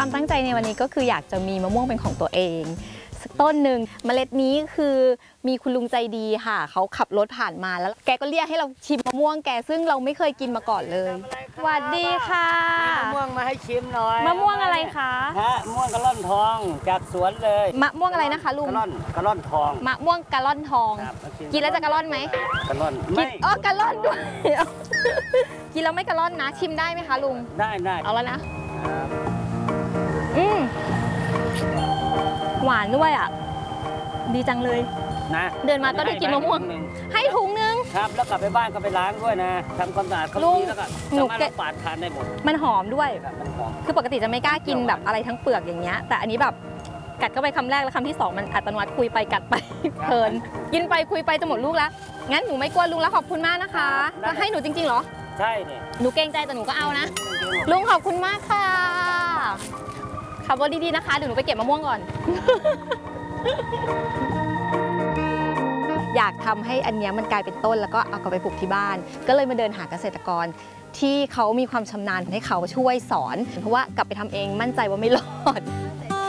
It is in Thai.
ความตั้งใจในวันนี้ก็คืออยากจะมีมะม่วงเป็นของตัวเองสักต้นหนึ่งเมล็ดนี้คือมีคุณลุงใจดีค่ะเขาขับรถผ่านมาแล้วแกก็เรียกให้เราชิมมะม่วงแกซึ่งเราไม่เคยกินมาก่อนเลยสวัสดีค่ะมะม่วงมาให้ชิมหน่อยมะม่วงอะไรคะมะม่วงกะล่อนทองจากสวนเลยมะม่วงอะไรนะคะลุงกะล่อนทองมะม่วงกะล่อนทองกินแล้วจะกะล่อนไหมกะล่อนไม่กะล่อนด้วยกินแล้วไม่กะล่อนนะชิมได้ไหมคะลุงได้เอาแล้วนะหวานด้วยอ่ะดีจังเลยนะเดินมาก็ได้กินมะม่วงให้ถุงนึงครับแล้วกลับไปบ้านก็ไปล้างด้วยนะทำความสะอาดเขาดีแล้วก็สามารถปาดทานได้หมดมันหอมด้วยมันหอมคือปกติจะไม่กล้ากินแบบอะไรทั้งเปลือกอย่างเงี้ยแต่อันนี้แบบกัดเข้าไปคำแรกแล้วคำที่2มันอัตโนมัติคุยไปกัดไปเพลินกินไปคุยไปจะหมดลูกแล้วงั้นหนูไม่กลัวลุงแล้วขอบคุณมากนะคะแล้วให้หนูจริงๆเหรอใช่เนี่ยหนูเกรงใจแต่หนูก็เอานะลุงขอบคุณมากค่ะขับรถดีๆนะคะเดี๋ยวหนูไปเก็บมะม่วงก่อนอยากทำให้อันนี้มันกลายเป็นต้นแล้วก็เอากลับไปปลูกที่บ้านก็เลยมาเดินหาเกษตรกรที่เขามีความชำนาญให้เขาช่วยสอนเพราะว่ากลับไปทำเองมั่นใจว่าไม่รอด